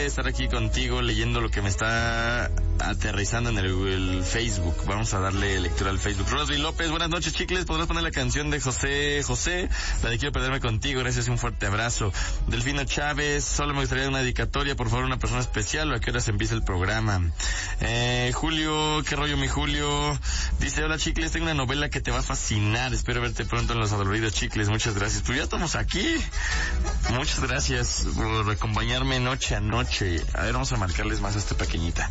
de estar aquí contigo leyendo lo que me está aterrizando en el Facebook. Vamos a darle lectura al Facebook. Rosy López, buenas noches, chicles. ¿Podrás poner la canción de José, la de Quiero perderme contigo? Gracias y un fuerte abrazo. Delfino Chávez, solo me gustaría una dedicatoria, por favor, una persona especial, o a qué hora se empieza el programa. Julio, qué rollo mi Julio, dice: hola, chicles, tengo una novela que te va a fascinar, espero verte pronto en Los Adoloridos, chicles. Muchas gracias. Pues ya estamos aquí. Muchas gracias por acompañarme noche a noche. A ver, vamos a marcarles más a esta pequeñita.